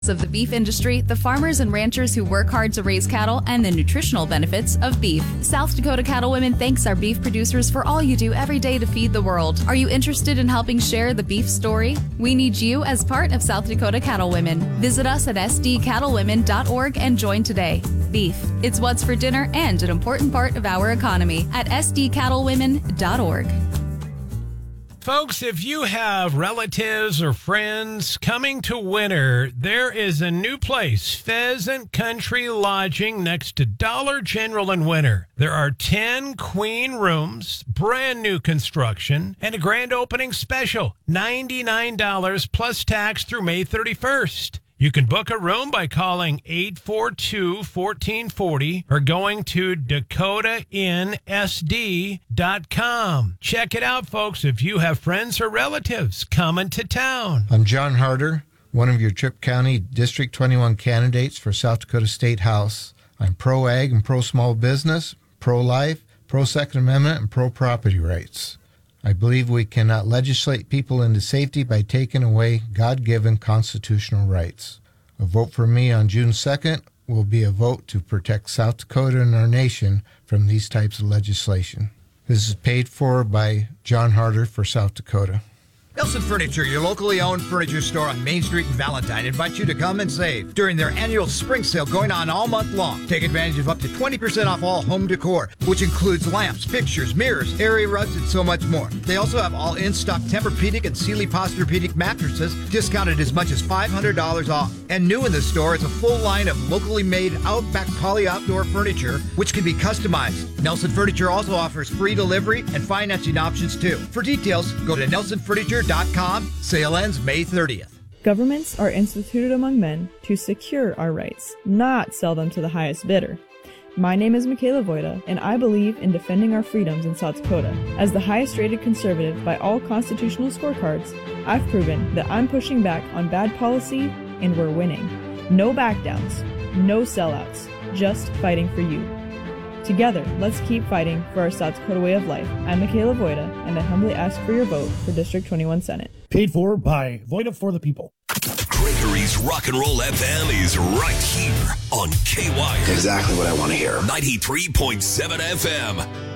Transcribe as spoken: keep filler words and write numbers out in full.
of the beef industry, the farmers and ranchers who work hard to raise cattle, and the nutritional benefits of beef. South Dakota Cattlewomen thanks our beef producers for all you do every day to feed the world. Are you interested in helping share the beef story? We need you as part of South Dakota Cattlewomen. Visit us at s d cattlewomen dot org and join today. Beef, it's what's for dinner and an important part of our economy at s d cattlewomen dot org. Folks, if you have relatives or friends coming to winter, there is a new place, Pheasant Country Lodging, next to Dollar General in Winter. There are ten queen rooms, brand new construction, and a grand opening special, ninety-nine dollars plus tax through May thirty-first. You can book a room by calling eight four two, one four four zero or going to dakota inn s d dot com. Check it out, folks, if you have friends or relatives coming to town. I'm John Harder, one of your Tripp County District twenty-one candidates for South Dakota State House. I'm pro-ag and pro-small business, pro-life, pro-Second Amendment, and pro-property rights. I believe we cannot legislate people into safety by taking away God-given constitutional rights. A vote for me on June second will be a vote to protect South Dakota and our nation from these types of legislation. This is paid for by John Harder for South Dakota. Nelson Furniture, your locally owned furniture store on Main Street in Valentine, invites you to come and save during their annual spring sale going on all month long. Take advantage of up to twenty percent off all home decor, which includes lamps, pictures, mirrors, area rugs, and so much more. They also have all in-stock Tempur-Pedic and Sealy Posturepedic mattresses, discounted as much as five hundred dollars off. And new in the store is a full line of locally made Outback Poly Outdoor furniture, which can be customized. Nelson Furniture also offers free delivery and financing options too. For details, go to nelson furniture dot com. Sale ends May thirtieth. Governments are instituted among men to secure our rights, not sell them to the highest bidder. My name is Michaela Voida, and I believe in defending our freedoms in South Dakota. As the highest rated conservative by all constitutional scorecards, I've proven that I'm pushing back on bad policy, and we're winning. No backdowns, no sellouts, just fighting for you. Together, let's keep fighting for our South Dakota way of life. I'm Michaela Voida, and I humbly ask for your vote for District twenty-one Senate. Paid for by Voida for the People. Gregory's Rock and Roll F M is right here on K Y. Exactly what I want to hear. ninety-three point seven F M.